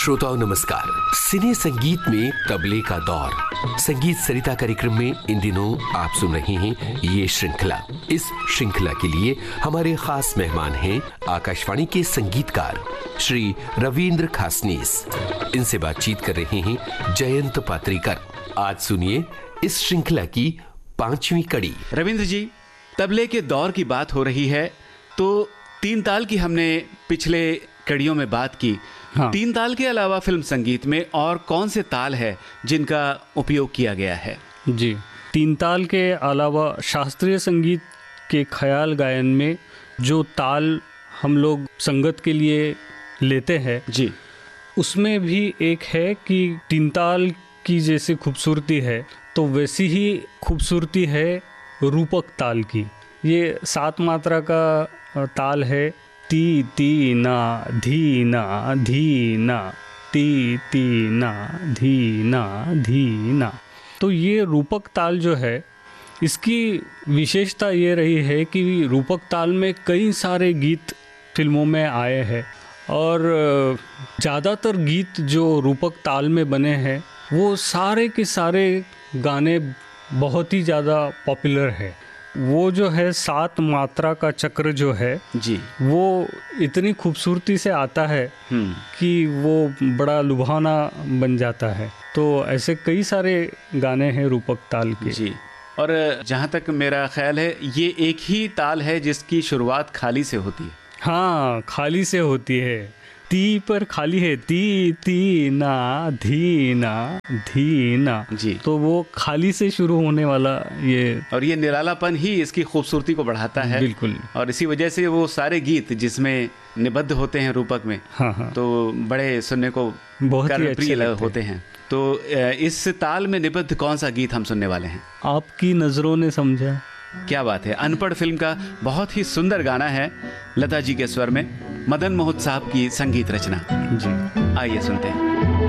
श्रोताओं नमस्कार। सिने संगीत में तबले का दौर संगीत सरिता कार्यक्रम में इन दिनों आप सुन रहे हैं ये श्रृंखला। इस श्रृंखला के लिए हमारे खास मेहमान हैं आकाशवाणी के संगीतकार श्री रविंद्र खासनीस। इनसे बातचीत कर रहे हैं जयंत पात्रीकर। आज सुनिए इस श्रृंखला की 5वीं कड़ी। रविंद्र जी, तबले के दौर की बात हो रही है तो तीन ताल की हमने पिछले कड़ियों में बात की। हाँ। तीन ताल के अलावा फिल्म संगीत में और कौन से ताल है जिनका उपयोग किया गया है? जी, तीन ताल के अलावा शास्त्रीय संगीत के ख्याल गायन में जो ताल हम लोग संगत के लिए लेते हैं जी, उसमें भी एक है कि तीन ताल की जैसे खूबसूरती है तो वैसी ही खूबसूरती है रूपक ताल की। ये 7 मात्रा का ताल है। ती ती ना धी ना धी ना, ती ती ना धी ना धी ना। तो ये रूपक ताल जो है, इसकी विशेषता ये रही है कि रूपक ताल में कई सारे गीत फिल्मों में आए हैं और ज़्यादातर गीत जो रूपक ताल में बने हैं वो सारे के सारे गाने बहुत ही ज़्यादा पॉपुलर है। वो जो है 7 मात्रा का चक्र जो है जी, वो इतनी खूबसूरती से आता है कि वो बड़ा लुभावना बन जाता है। तो ऐसे कई सारे गाने हैं रूपक ताल के जी। और जहाँ तक मेरा ख्याल है ये एक ही ताल है जिसकी शुरुआत खाली से होती है। हाँ, खाली से होती है। ती पर खाली है, ती ती ना धी ना धी ना जी। तो वो खाली से शुरू होने वाला ये, और ये निरालापन ही इसकी खूबसूरती को बढ़ाता है। बिल्कुल। और इसी वजह से वो सारे गीत जिसमें निबद्ध होते हैं रूपक में, हाँ हाँ, तो बड़े सुनने को बहुत ही प्रिय अच्छे होते हैं। तो इस ताल में निबद्ध कौन सा गीत हम सुनने वाले हैं? आपकी नजरों ने समझा। क्या बात है। अनपढ़ फिल्म का बहुत ही सुंदर गाना है, लता जी के स्वर में, मदन मोहन साहब की संगीत रचना। जी, आइए सुनते हैं।